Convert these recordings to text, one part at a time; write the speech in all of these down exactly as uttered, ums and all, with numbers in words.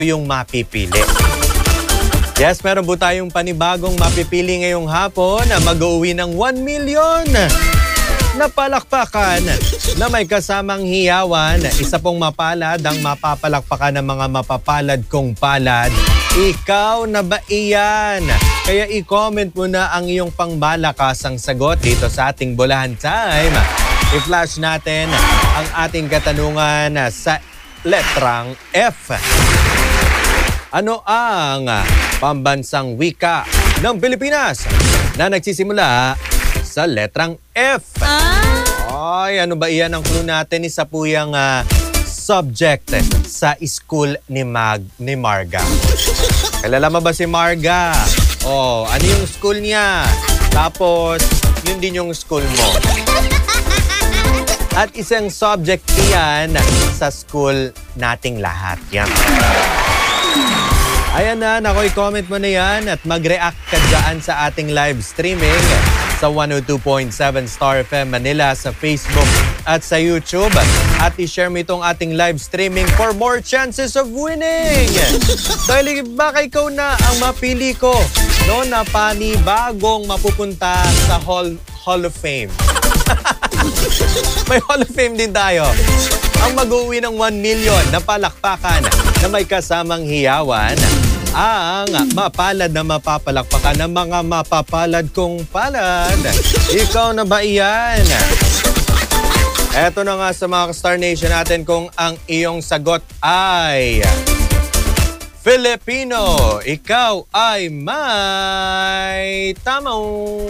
yung mapipili. Yes, meron po tayong panibagong mapipili ngayong hapon na mag-uwi ng one million na palakpakan na may kasamang hiyawan. Isa pong mapalad ang mapapalakpakan ng mga mapapalad kong palad. Ikaw na ba iyan? Kaya i-comment mo na ang iyong pangmalakasang sagot dito sa ating Bulahan Time. I-flash natin ang ating katanungan sa letrang F. Ano ang pambansang wika ng Pilipinas na nagsisimula sa letrang F? Ah. Ay, ano ba iyan ang clue natin? Isa po yung uh, subject sa school ni, Mag, ni Marga. Kilala mo ba si Marga? Oh, ano yung school niya? Tapos, yun din yung school mo. At isang subject iyan sa school nating lahat. Yan. Ayan na, naku, i-comment mo na yan at mag-react ka dyan sa ating live streaming sa one oh two point seven Star F M Manila sa Facebook at sa YouTube. At i-share mo itong ating live streaming for more chances of winning. Dahil baka ikaw na ang mapili ko, no, na panibagong mapupunta sa Hall, Hall of Fame. May Hall of Fame din tayo. Ang mag-uwi ng one million na palakpakan na may kasamang hiyawan ang mapalad na mapapalakpakan ng mga mapapalad kong palad. Ikaw na ba iyan? Eto na nga sa mga Star Nation natin kung ang iyong sagot ay Filipino. Ikaw ay may tamang.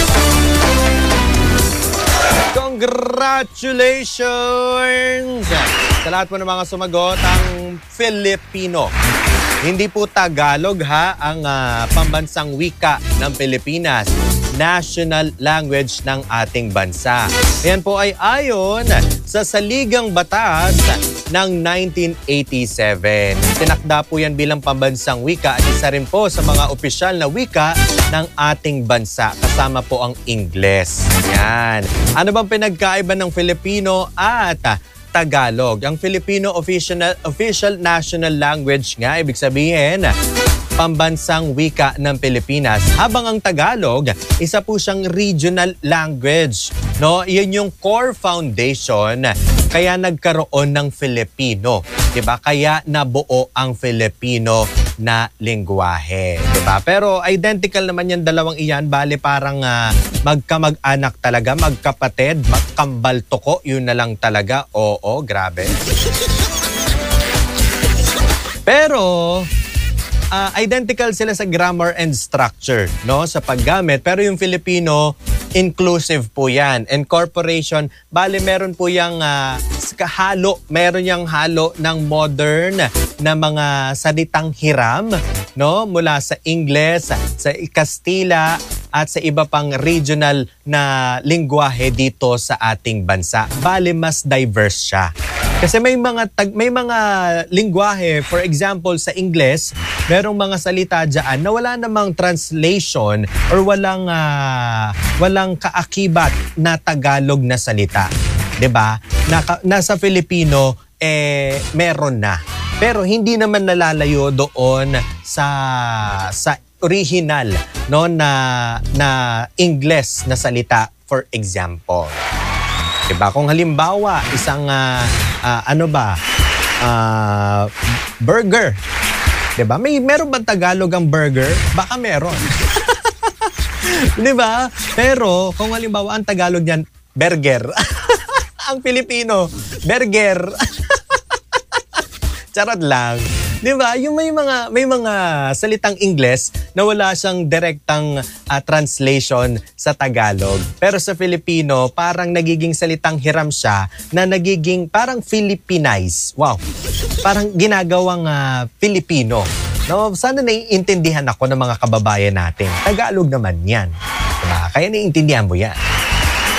Congratulations! Sa lahat po ng mga sumagot, ang Filipino. Hindi po Tagalog ha, ang uh, pambansang wika ng Pilipinas. National language ng ating bansa. Yan po ay ayon sa Saligang Batas ng nineteen eighty-seven. Tinakda po yan bilang pambansang wika at isa rin po sa mga opisyal na wika ng ating bansa. Kasama po ang Ingles. Yan. Ano bang pinagkaiba ng Filipino at Tagalog? Ang Filipino official, official national language nga, ibig sabihin, pambansang wika ng Pilipinas. Habang ang Tagalog, isa po siyang regional language. No? Yan yung core foundation kaya nagkaroon ng Filipino. Diba? Kaya nabuo ang Filipino na lengguwahe. Diba? Pero identical naman yung dalawang iyan. Bale parang uh, magkamag-anak talaga, magkapatid, magkambal toko, yun na lang talaga. Oo, grabe. Pero Uh, identical sila sa grammar and structure, no, sa paggamit. Pero yung Filipino, inclusive po yan. Incorporation, bale meron po yung uh, halo, meron yung halo ng modern na mga salitang hiram, no, mula sa Ingles, sa Kastila, at sa iba pang regional na lengguwahe dito sa ating bansa. Bale, mas diverse siya. Kasi may mga tag, may mga lengguwahe, for example sa Ingles, merong mga salita diyan na wala namang translation or walang uh, walang kaakibat na Tagalog na salita, 'di ba? Naka, nasa Filipino eh meron na. Pero hindi naman nalalayo doon sa sa original, no, na na Ingles na salita, for example. Diba? Kung halimbawa, isang, uh, uh, ano ba, uh, burger. Diba? May, meron bang Tagalog ang burger? Baka meron. Diba? Pero, kung halimbawa, ang Tagalog niyan, burger. Ang Pilipino, burger. Charot lang. Di ba? Yung may mga may mga salitang Ingles na wala siyang direktang uh, translation sa Tagalog. Pero sa Filipino, parang nagiging salitang hiram siya na nagiging parang Filipinize. Wow. Parang ginagawang uh, Filipino. No, sana naiintindihan ako ng mga kababayan natin. Tagalog naman 'yan. Diba? Kaya naiintindihan mo 'yan.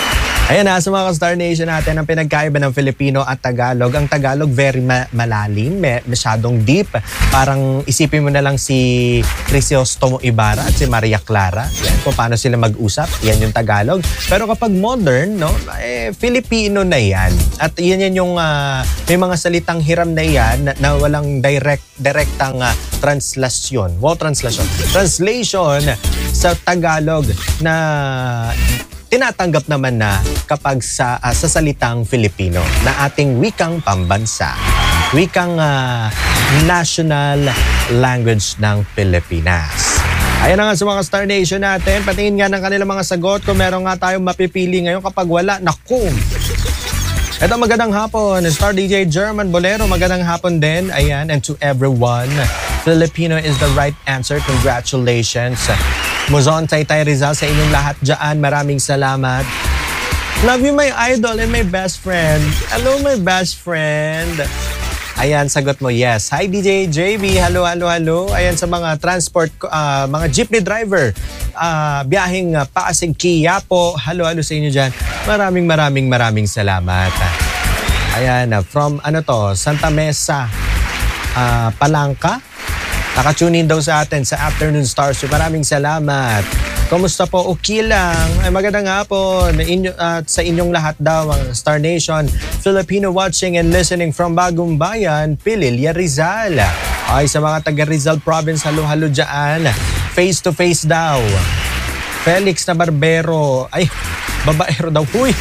Ayan na, sa mga Star Nation natin, ang pinagkaiba ng Filipino at Tagalog. Ang Tagalog very ma- malalim, may, masyadong deep. Parang isipin mo na lang si Crisostomo Ibarra at si Maria Clara. Yan, kung paano sila mag-usap, yan yung Tagalog. Pero kapag modern, no, eh, Filipino na yan. At yan yan yung uh, may mga salitang hiram na yan na, na walang direct, direktang uh, translasyon. Wow, translasyon. Translation sa Tagalog na tinatanggap naman na kapag sa, uh, sa salitang Filipino na ating wikang pambansa, wikang uh, national language ng Pilipinas. Ayan na nga sa mga Star Nation natin, patingin nga ng kanilang mga sagot kung meron nga tayong mapipili ngayon. Kapag wala, naku! Ito, magandang hapon, Star D J German Bolero, magandang hapon din. Ayan, and to everyone, Filipino is the right answer. Congratulations. Muzon, Taytay Rizal, sa inyong lahat dyan, maraming salamat. Love you, my idol and my best friend. Hello, my best friend. Ayan, sagot mo, yes. Hi, D J J B. Hello, hello, hello. Ayan, sa mga transport, uh, mga jeepney driver, uh, biyaheng uh, Pasig, Quiapo. Hello, hello sa inyo dyan. Maraming, maraming, maraming salamat. Ayan, uh, from ano to, Santa Mesa, uh, Palangka. Nakatune in daw sa atin sa Afternoon Stars. So, maraming salamat. Kumusta po? Okay lang. Ay, magandang hapon. Inyo, at uh, sa inyong lahat daw, mga Star Nation, Filipino watching and listening from Bagong Bayan, Pililya, Rizal. Ay, sa mga taga Rizal Province, halo-halo dyan. Face to face daw. Felix na Barbero. Ay, babaero daw. Huy.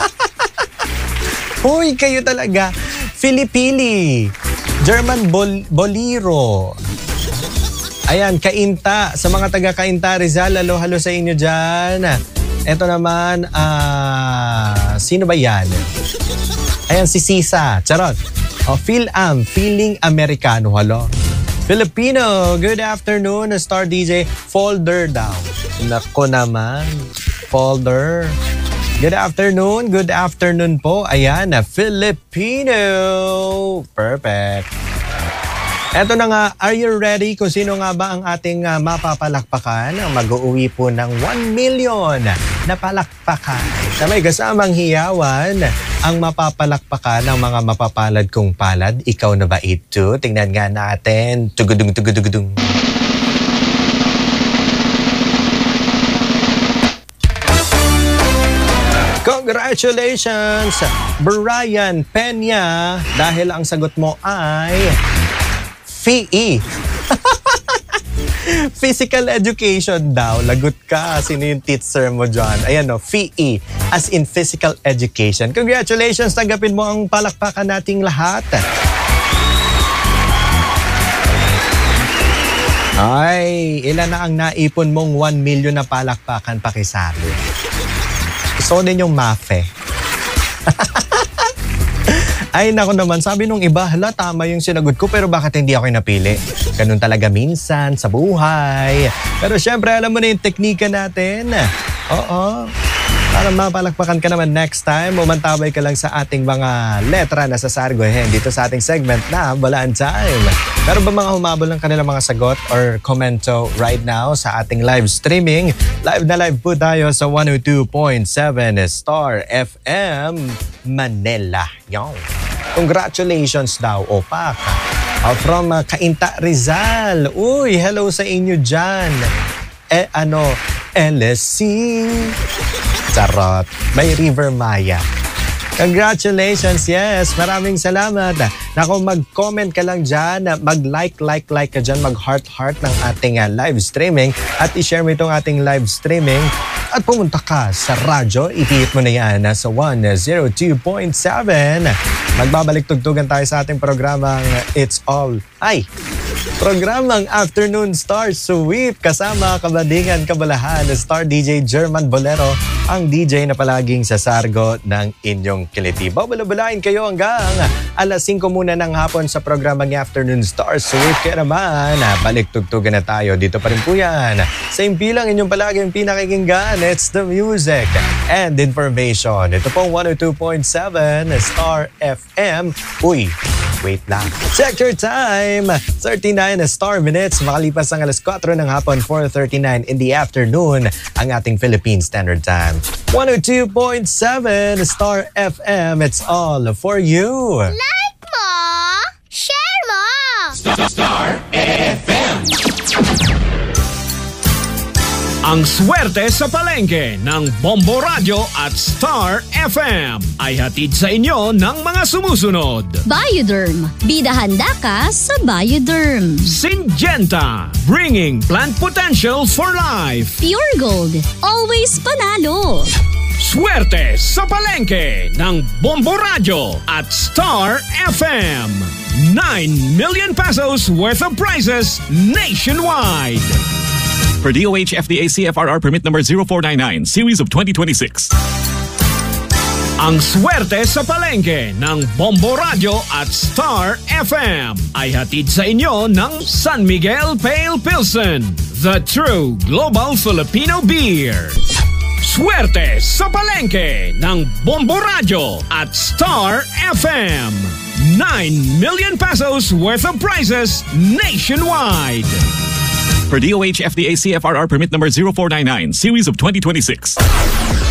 Huy, kayo talaga. Filipili. German Bol- Bolero. Ayan, Kainta. Sa mga taga-Kainta, Rizal, halo-halo sa inyo dyan. Ito naman, uh, sino ba yan? Ayan, si Sisa. Charot. O, Phil-Am, Feeling Americano. Halo. Filipino, good afternoon, Star D J. Folder daw. Nako naman. Folder. Good afternoon, good afternoon po. Ayan, Filipino. Perfect. Eto na nga, are you ready? Kung sino nga ba ang ating uh, mapapalakpakan? Ang mag-uuwi po ng one million na palakpakan. Na may kasamang hiyawan ang mapapalakpakan ng mga mapapalad kong palad. Ikaw na ba ito? Tingnan nga natin. Tugudung, tugudugudung. Congratulations, Brian Peña. Dahil ang sagot mo ay F E E. Physical education daw. Lagot ka. Sino yung teacher mo dyan? Ayan o, F E E. As in physical education. Congratulations. Tanggapin mo ang palakpakan nating lahat. Ay, ilan na ang naipon mong one million na palakpakan, pakisali? Gusto ko din yung mafe. Ay, nako naman. Sabi nung iba, hala, tama yung sinagot ko, pero bakit hindi ako napili? Ganun talaga minsan sa buhay. Pero syempre, alam mo na yung teknika natin. Oo. Para mapalakpakan ka naman next time, umantabay ka lang sa ating mga letra na sasargohin dito sa ating segment na Balaan Time. Pero ba mga humabol ng kanilang mga sagot or komento right now sa ating live streaming? Live na live po tayo sa one oh two point seven Star F M Manila. Yon. Congratulations daw, Opak. Uh, from uh, Cainta Rizal. Uy, hello sa inyo dyan. Eh, ano, L S C. Charot. By River Maya. Congratulations, yes. Maraming salamat. Naku, mag-comment ka lang dyan. Mag-like, like, like ka dyan. Mag-heart, heart ng ating uh, live streaming. At i-share mo itong ating live streaming. At pumunta ka sa radyo. Ipihit mo na yan uh, sa one oh two point seven. Magbabalik tugtugan tayo sa ating programang It's All... Ay! Programang Afternoon Star Sweep kasama kabadingan kabalahan Star D J German Bolero, ang D J na palaging sasargo ng inyong kiliti. Babala-balain kayo hanggang alas singko muna ng hapon sa programang Afternoon Star Sweep. Kaya naman, balik tugtugan na tayo. Dito pa rin po yan. Same bilang inyong palaging pinakikinggan. It's the music and information. Ito pong one oh two point seven Star F M. Uy, wait lang. Check your time. thirty-nine thirty-nine Star Minutes. Makalipas ang alas kwatro ng hapon, four thirty-nine in the afternoon, ang ating Philippine Standard Time. one oh two point seven Star F M. It's all for you. Like mo! Share mo! Star, Star F M. Ang swerte sa palengke ng Bombo Radio at Star F M ay hatid sa inyo ng mga sumusunod. Bioderm. Bida handa ka sa Bioderm. Syngenta. Bringing plant potential for life. Pure Gold. Always panalo. Swerte sa palengke ng Bombo Radio at Star F M. nine million pesos worth of prizes nationwide. Per D O H F D A C F R R permit number zero four nine nine, series of twenty twenty-six. Ang swerte sa palengke ng Bombo Radio at Star F M ay hatid sa inyo ng San Miguel Pale Pilsen, the true global Filipino beer. Swerte sa palengke ng Bombo Radio at Star F M. nine million pesos worth of prizes nationwide. Per D O H F D A C F R R permit number zero four nine nine, series of twenty twenty-six.